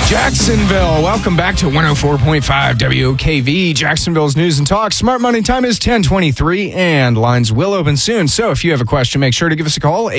Jacksonville, welcome back to 104.5 WOKV, Jacksonville's News and Talk. Smart Money time is 10:23, and lines will open soon. So if you have a question, make sure to give us a call,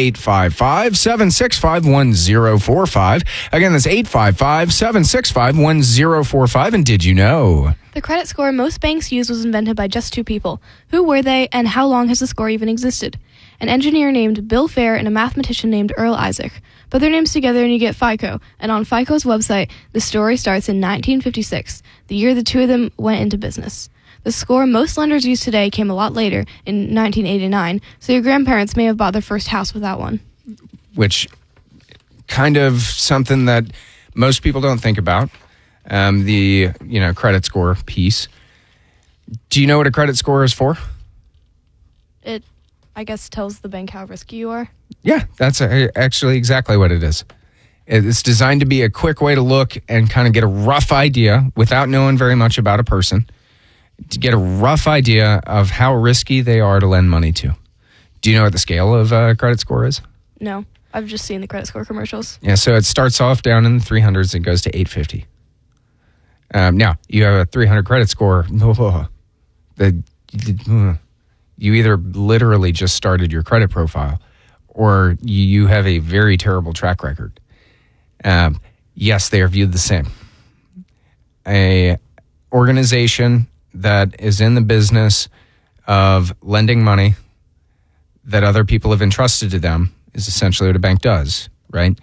855-765-1045. Again, that's 855-765-1045. And did you know? The credit score most banks use was invented by just two people. Who were they, and how long has the score even existed? An engineer named Bill Fair and a mathematician named Earl Isaac. Put their names together and you get FICO. And on FICO's website, the story starts in 1956, the year the two of them went into business. The score most lenders use today came a lot later, in 1989, so your grandparents may have bought their first house without one. Which kind of something that most people don't think about. The credit score piece. Do you know what a credit score is for? It, I guess, tells the bank how risky you are. Yeah, that's actually exactly what it is. It's designed to be a quick way to look and kind of get a rough idea without knowing very much about a person, to get a rough idea of how risky they are to lend money to. Do you know what the scale of a credit score is? No, I've just seen the credit score commercials. Yeah, so it starts off down in the 300s and goes to 850. Now, you have a 300 credit score. You either literally just started your credit profile or you have a very terrible track record. Yes, they are viewed the same. A organization that is in the business of lending money that other people have entrusted to them is essentially what a bank does, right?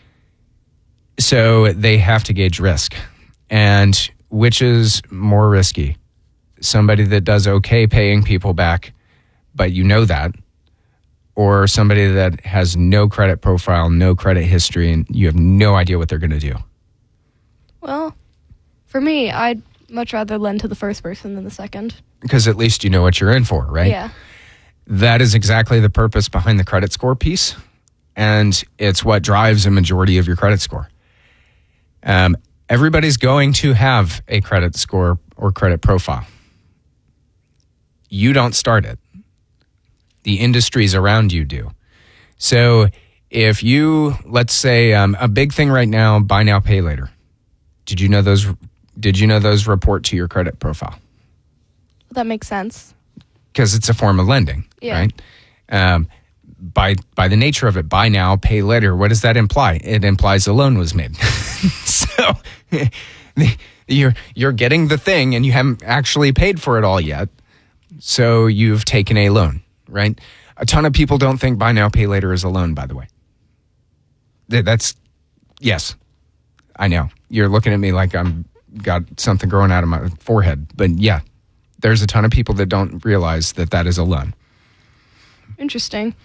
So they have to gauge risk. And which is more risky? Somebody that does okay paying people back, but you know that, or somebody that has no credit profile, no credit history, and you have no idea what they're going to do? Well, for me, I'd much rather lend to the first person than the second. Because at least you know what you're in for, right? Yeah. That is exactly the purpose behind the credit score piece, and it's what drives a majority of your credit score. Everybody's going to have a credit score or credit profile. You don't start it. The industries around you do. So if you, let's say, a big thing right now, buy now, pay later. Did you know those report to your credit profile? That makes sense. Because it's a form of lending, yeah. Right? By the nature of it, buy now, pay later, what does that imply? It implies a loan was made. So you're getting the thing and you haven't actually paid for it all yet. So you've taken a loan, right? A ton of people don't think buy now, pay later is a loan, by the way. Yes, I know. You're looking at me like I'm got something growing out of my forehead. But yeah, there's a ton of people that don't realize that that is a loan. Interesting.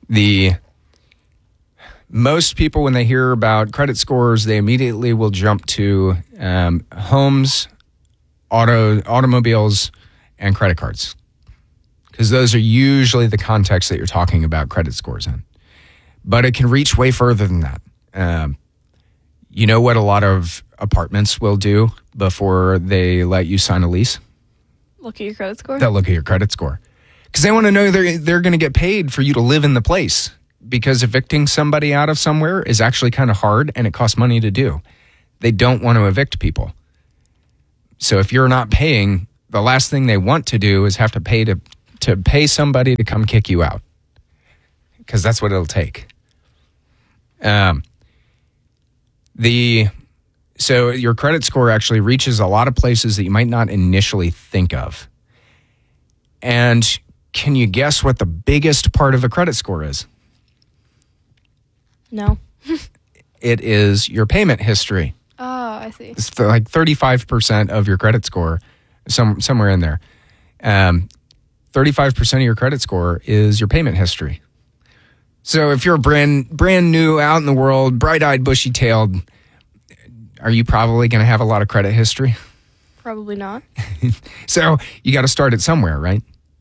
Most people, when they hear about credit scores, they immediately will jump to homes, automobiles, and credit cards. Because those are usually the context that you're talking about credit scores in. But it can reach way further than that. You know what a lot of apartments will do before they let you sign a lease? Look at your credit score? They'll look at your credit score. Because they want to know they're going to get paid for you to live in the place. Because evicting somebody out of somewhere is actually kind of hard and it costs money to do. They don't want to evict people. So if you're not paying, the last thing they want to do is have to pay to pay somebody to come kick you out. Because that's what it'll take. So your credit score actually reaches a lot of places that you might not initially think of. And can you guess what the biggest part of a credit score is? No. It is your payment history. Oh, I see. It's like 35% of your credit score, somewhere in there. 35% of your credit score is your payment history. So if you're brand new, out in the world, bright-eyed, bushy-tailed, are you probably going to have a lot of credit history? Probably not. So you got to start it somewhere, right?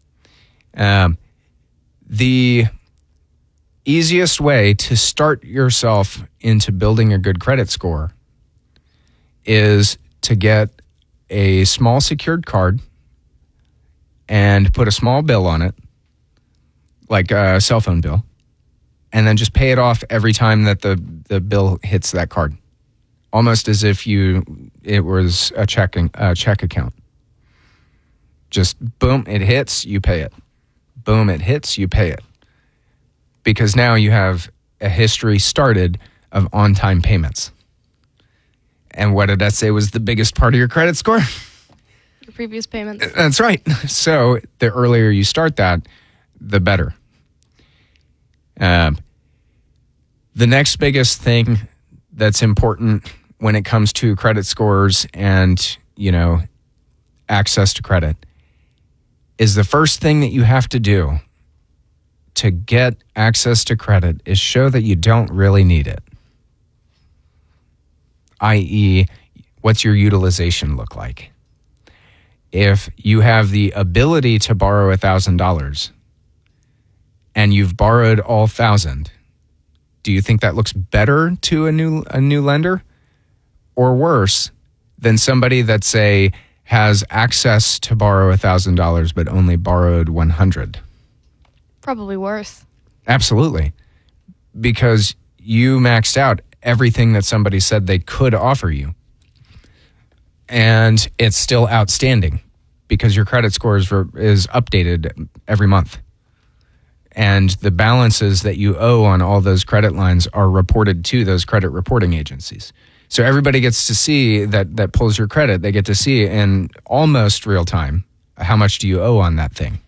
The easiest way to start yourself into building a good credit score is to get a small secured card and put a small bill on it, like a cell phone bill, and then just pay it off every time that the bill hits that card. almost as if it was a check account. Just boom, it hits, you pay it. Boom, it hits, you pay it. Because now you have a history started of on-time payments. And what did that say was the biggest part of your credit score? Your previous payments. That's right. So the earlier you start that, the better. The next biggest thing that's important when it comes to credit scores and, access to credit is the first thing that you have to do to get access to credit is show that you don't really need it. i.e., what's your utilization look like? If you have the ability to borrow $1,000 and you've borrowed all $1,000, do you think that looks better to a new lender or worse than somebody that, say, has access to borrow $1,000 but only borrowed $100? Probably worse. Absolutely. Because you maxed out everything that somebody said they could offer you. And it's still outstanding because your credit score is updated every month. And the balances that you owe on all those credit lines are reported to those credit reporting agencies. So everybody gets to see that pulls your credit. They get to see in almost real time how much do you owe on that thing.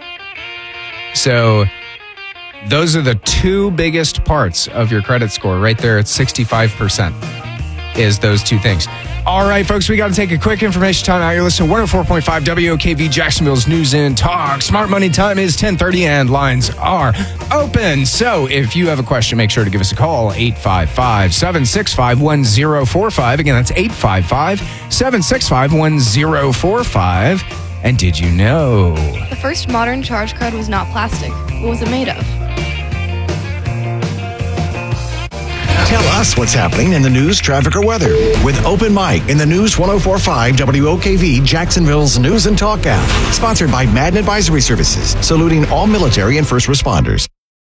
So those are the two biggest parts of your credit score right there at 65% is those two things. All right, folks, we got to take a quick information time out. You're listening to 104.5 WOKV Jacksonville's News and Talk. Smart Money time is 10:30 and lines are open. So if you have a question, make sure to give us a call, 855-765-1045. Again, that's 855-765-1045. And did you know? The first modern charge card was not plastic. What was it made of? Tell us what's happening in the news, traffic, or weather with Open Mic in the News 104.5 WOKV Jacksonville's News and Talk app. Sponsored by Madden Advisory Services, saluting all military and first responders.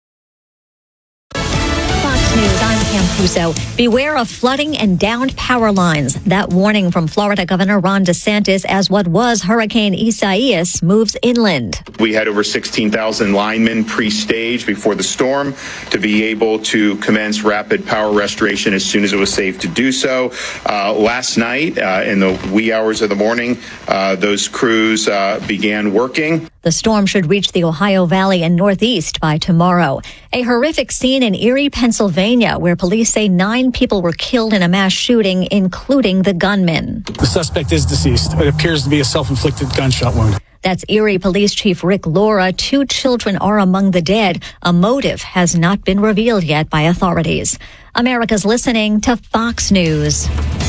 Fox News, I'm Pam Puso. Beware of flooding and downed power lines. That warning from Florida Governor Ron DeSantis as what was Hurricane Isaias moves inland. We had over 16,000 linemen pre-staged before the storm to be able to commence rapid power restoration as soon as it was safe to do so. Last night, in the wee hours of the morning, those crews began working. The storm should reach the Ohio Valley and Northeast by tomorrow. A horrific scene in Erie, Pennsylvania, where police say 9 people were killed in a mass shooting, including the gunman. The suspect is deceased. It appears to be a self-inflicted gunshot wound. That's Erie Police Chief Rick Laura. 2 children are among the dead. A motive has not been revealed yet by authorities. America's listening to Fox News.